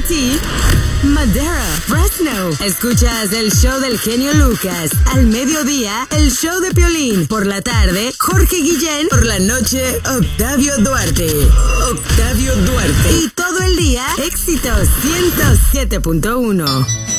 Manatí, Madera, Fresno. Escuchas el show del genio Lucas. Al mediodía, el show de Piolín. Por la tarde, Jorge Guillén. Por la noche, Octavio Duarte. Octavio Duarte. Y todo el día, éxitos 107.1.